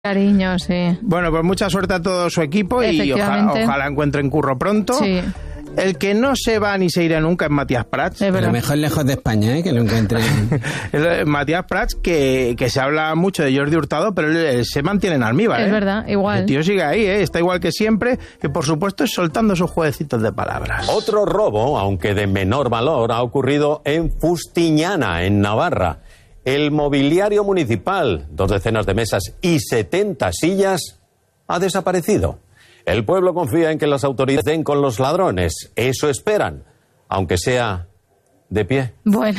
Cariño, sí. Bueno, pues mucha suerte a todo su equipo y ojalá encuentren curro pronto. Sí. El que no se va ni se irá nunca es Matías Prats. Pero mejor lejos de España, que lo encuentren. Matías Prats, que se habla mucho de Jordi Hurtado, pero él se mantiene en almíbar. Es verdad, igual. El tío sigue ahí, está igual que siempre, y por supuesto es soltando sus jueguecitos de palabras. Otro robo, aunque de menor valor, ha ocurrido en Fustiñana, en Navarra. El mobiliario municipal, 2 decenas de mesas y 70 sillas, ha desaparecido. El pueblo confía en que las autoridades den con los ladrones. Eso esperan, aunque sea de pie. Bueno.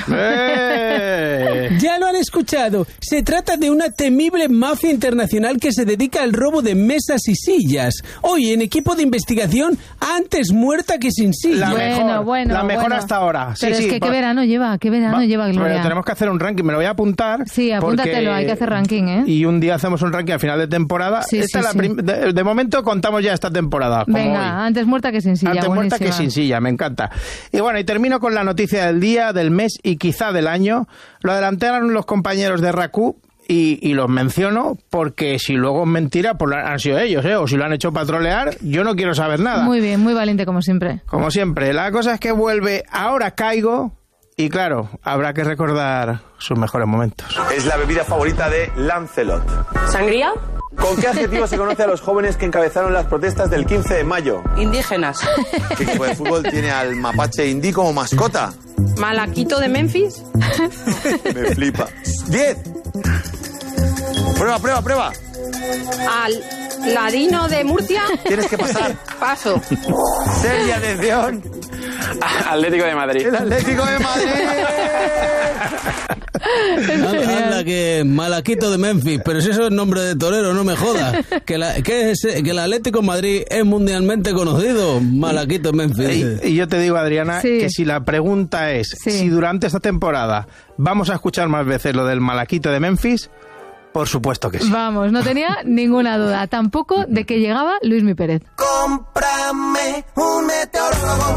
Ya lo han escuchado. Se trata de una temible mafia internacional que se dedica al robo de mesas y sillas. Hoy, en equipo de investigación, antes muerta que sin silla. La mejor hasta ahora. Pero sí, es que qué verano lleva, Gloria. Pero tenemos que hacer un ranking, me lo voy a apuntar. Sí, apúntatelo, hay que hacer ranking, ¿eh? Y un día hacemos un ranking al final de temporada. Sí, de momento contamos ya esta temporada. Venga, hoy. Antes muerta que sin silla. Antes muerta que sin silla, me encanta. Y bueno, y termino con la noticia del día, del mes y quizá del año. Lo adelantaron los compañeros de RACU y los menciono porque si luego es mentira, pues han sido ellos, o si lo han hecho patrolear, yo no quiero saber nada. Muy bien, muy valiente como siempre. Como siempre. La cosa es que vuelve Ahora Caigo y claro, habrá que recordar sus mejores momentos. Es la bebida favorita de Lancelot. ¿Sangría? ¿Con qué adjetivo se conoce a los jóvenes que encabezaron las protestas del 15 de mayo? Indígenas. ¿Qué equipo de fútbol tiene al mapache indí como mascota? ¿Malaquito de Memphis? Me flipa. 10. Prueba. ¿Al ladino de Murcia? Tienes que pasar. Paso. Seria atención. Atlético de Madrid. El Atlético de Madrid. Anda que Malaquito de Memphis, pero si eso es nombre de torero, no me jodas. Que el Atlético de Madrid es mundialmente conocido, Malaquito de Memphis. Y yo te digo, Adriana, que si la pregunta es si durante esta temporada vamos a escuchar más veces lo del Malaquito de Memphis, por supuesto que sí. Vamos, no tenía ninguna duda. Tampoco de que llegaba Luismi Pérez. Cómprame un meteorólogo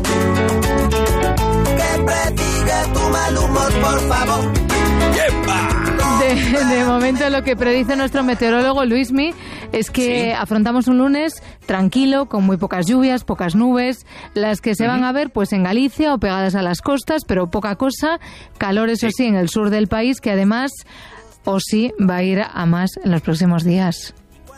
que prediga tu mal humor, por favor. De momento lo que predice nuestro meteorólogo Luismi es que afrontamos un lunes tranquilo, con muy pocas lluvias, pocas nubes, las que se van a ver pues en Galicia o pegadas a las costas, pero poca cosa, calor eso sí en el sur del país, que además va a ir a más en los próximos días.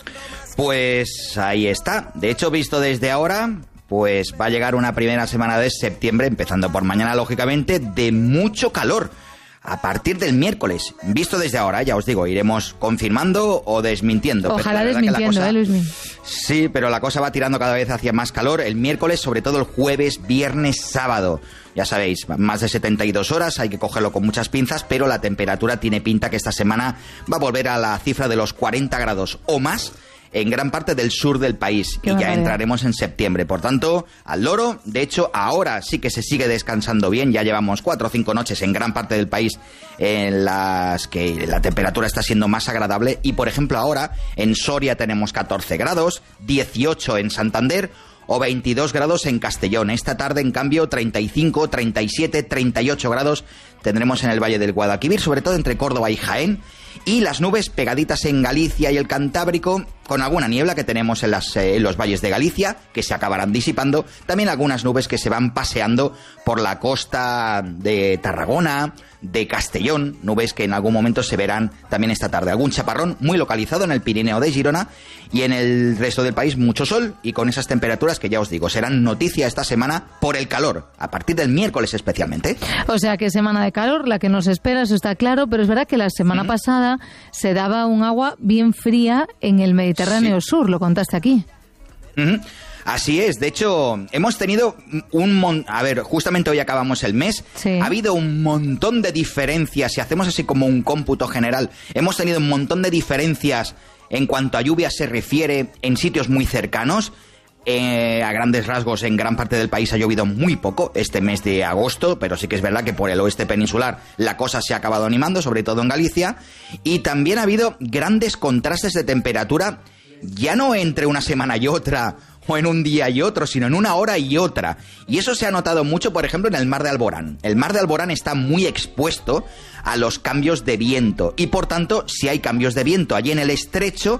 Pues ahí está. De hecho, visto desde ahora, pues va a llegar una primera semana de septiembre, empezando por mañana, lógicamente, de mucho calor. A partir del miércoles, visto desde ahora, ya os digo, iremos confirmando o desmintiendo. Ojalá desmintiendo, Luismi. Sí, pero la cosa va tirando cada vez hacia más calor. El miércoles, sobre todo el jueves, viernes, sábado. Ya sabéis, más de 72 horas, hay que cogerlo con muchas pinzas, pero la temperatura tiene pinta que esta semana va a volver a la cifra de los 40 grados o más en gran parte del sur del país. Y ya entraremos en septiembre. Por tanto, al loro. De hecho, ahora sí que se sigue descansando bien. Ya llevamos 4 o 5 noches en gran parte del país en las que la temperatura está siendo más agradable. Y, por ejemplo, ahora en Soria tenemos 14 grados, 18 en Santander o 22 grados en Castellón. Esta tarde, en cambio, 35, 37, 38 grados tendremos en el Valle del Guadalquivir, sobre todo entre Córdoba y Jaén. Y las nubes pegaditas en Galicia y el Cantábrico, con alguna niebla que tenemos en los valles de Galicia, que se acabarán disipando. También algunas nubes que se van paseando por la costa de Tarragona, de Castellón, nubes que en algún momento se verán también esta tarde. Algún chaparrón muy localizado en el Pirineo de Girona, y en el resto del país mucho sol, y con esas temperaturas que ya os digo, serán noticia esta semana por el calor, a partir del miércoles especialmente. O sea que semana de calor, la que nos espera, eso está claro, pero es verdad que la semana pasada se daba un agua bien fría en el Mediterráneo Sur, lo contaste aquí. Así es, de hecho, hemos tenido justamente hoy acabamos el mes, ha habido un montón de diferencias, si hacemos así como un cómputo general, hemos tenido un montón de diferencias en cuanto a lluvia se refiere en sitios muy cercanos. A grandes rasgos, en gran parte del país ha llovido muy poco este mes de agosto, pero sí que es verdad que por el oeste peninsular la cosa se ha acabado animando, sobre todo en Galicia, y también ha habido grandes contrastes de temperatura, ya no entre una semana y otra, o en un día y otro, sino en una hora y otra. Y eso se ha notado mucho, por ejemplo, en el mar de Alborán. El mar de Alborán está muy expuesto a los cambios de viento y, por tanto, si hay cambios de viento allí en el estrecho,